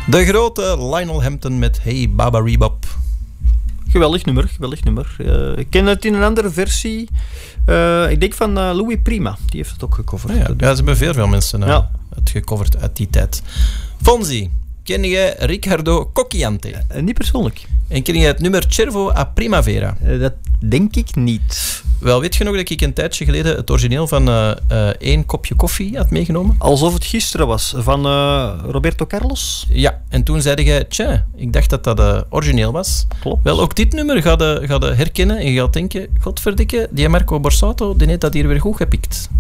De grote Lionel Hampton met Hey Baba Rebop. Geweldig nummer. Ik ken het in een andere versie. Ik denk van Louis Prima. Die heeft het ook gecoverd. Ja, ze hebben veel mensen het gecoverd uit die tijd. Fonzi, ken jij Riccardo Cocchiante? Niet persoonlijk. En ken jij het nummer Cervo a Primavera? Dat denk ik niet. Wel, weet je nog dat ik een tijdje geleden het origineel van 1 kopje koffie had meegenomen? Alsof het gisteren was, van Roberto Carlos? Ja, en toen zei jij, tja, ik dacht dat dat origineel was. Klopt. Wel, ook dit nummer ga je herkennen en je gaat denken, godverdikke, die Marco Borsato, die heeft dat hier weer goed gepikt.